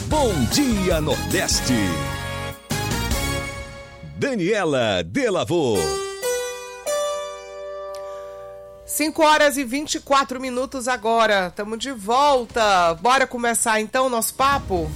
Bom Dia Nordeste. Daniela Delavô. 5h24 agora. Estamos de volta. Bora começar então o nosso papo?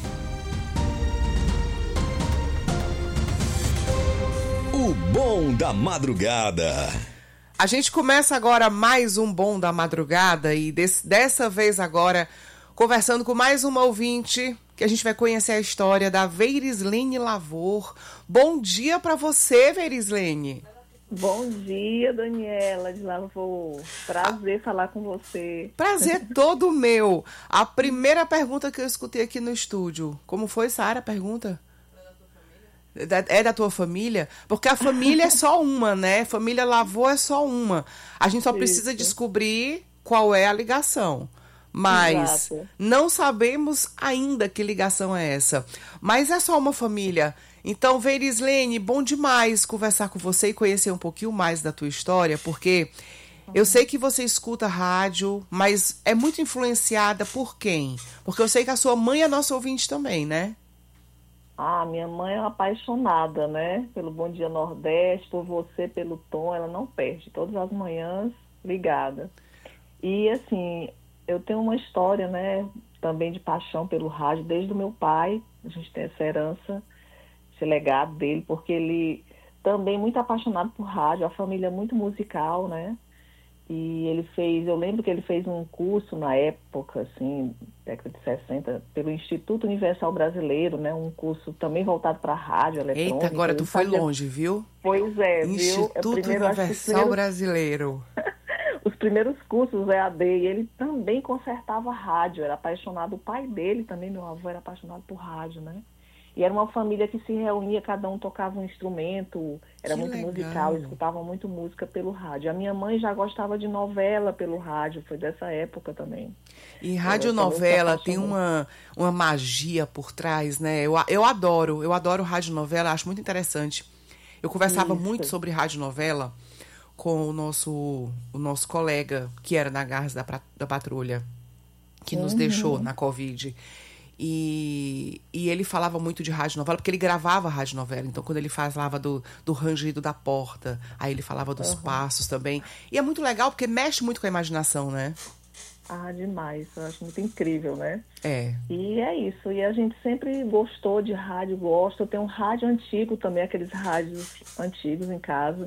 O Bom da Madrugada. A gente começa agora mais um Bom da Madrugada e dessa vez agora conversando com mais uma ouvinte que a gente vai conhecer a história da Veirislene Lavor. Bom dia para você, Veirislene. Bom dia, Daniela de Lavor. Prazer falar com você. Prazer todo meu. A primeira pergunta que eu escutei aqui no estúdio. Como foi, Sara, a pergunta? É da tua família? Porque a família é só uma, né? Família Lavor é só uma. A gente só precisa descobrir qual é a ligação. Mas não sabemos ainda que ligação é essa. Mas é só uma família. Então, Veirislene, bom demais conversar com você e conhecer um pouquinho mais da tua história, porque eu sei que você escuta rádio, mas é muito influenciada por quem? Porque eu sei que a sua mãe é nossa ouvinte também, né? Ah, minha mãe é uma apaixonada, né? Pelo Bom Dia Nordeste, por você, pelo tom, ela não perde. Todas as manhãs, ligada. E, assim, eu tenho uma história, né? Também de paixão pelo rádio, desde o meu pai. A gente tem essa herança, esse legado dele, porque ele também muito apaixonado por rádio, a família é muito musical, né? E eu lembro que ele fez um curso na época, assim, década de 60, pelo Instituto Universal Brasileiro, né? Um curso também voltado para rádio eletrônica. Eita, agora tu foi longe, viu? Pois é, Instituto Universal Brasileiro. Os primeiros cursos EAD, e ele também consertava rádio, era apaixonado, o pai dele também, meu avô, era apaixonado por rádio, né? E era uma família que se reunia, cada um tocava um instrumento, era muito musical, escutava muito música pelo rádio. A minha mãe já gostava de novela pelo rádio, foi dessa época também. E radionovela tem uma magia por trás, né? Eu adoro radionovela, acho muito interessante. Eu conversava muito sobre radionovela com o nosso colega, que era na Garras da Patrulha, que nos deixou na Covid. E ele falava muito de radionovela, porque ele gravava radionovela. Então, quando ele falava do rangido da porta, aí ele falava dos passos também. E é muito legal, porque mexe muito com a imaginação, né? Ah, demais. Eu acho muito incrível, né? É. E é isso. E a gente sempre gostou de rádio, gosta. Eu tenho um rádio antigo também, aqueles rádios antigos em casa.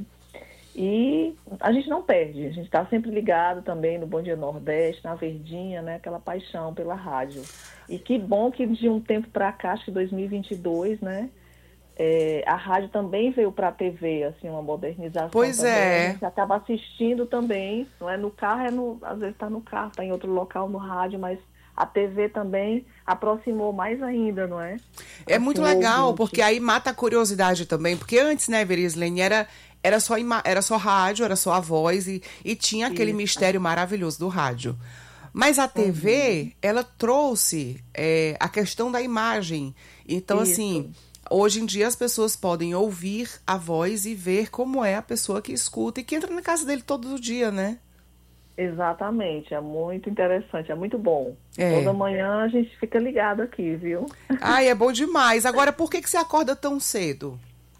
E a gente não perde. A gente está sempre ligado também no Bom Dia Nordeste, na Verdinha, né? Aquela paixão pela rádio. E que bom que de um tempo para cá, acho que 2022, né? A rádio também veio para a TV, assim, uma modernização. Pois também. é. A gente acaba assistindo também, não é no carro, às vezes está no carro, está em outro local no rádio, mas a TV também aproximou mais ainda, não é? É muito legal, porque aí mata a curiosidade também, porque antes, né, Veirislene, era só rádio, era só a voz e tinha aquele mistério maravilhoso do rádio. Mas a TV, ela trouxe a questão da imagem. Então, assim, hoje em dia as pessoas podem ouvir a voz e ver como é a pessoa que escuta e que entra na casa dele todo dia, né? Exatamente, é muito interessante, é muito bom. Toda manhã a gente fica ligado aqui, viu? Ai, é bom demais. Agora, por que você acorda tão cedo?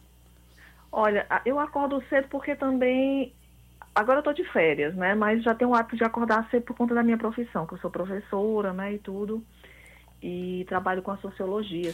Olha, eu acordo cedo porque também... Agora eu tô de férias, né? Mas já tenho o hábito de acordar cedo por conta da minha profissão, que eu sou professora, né? E tudo. E trabalho com a sociologia,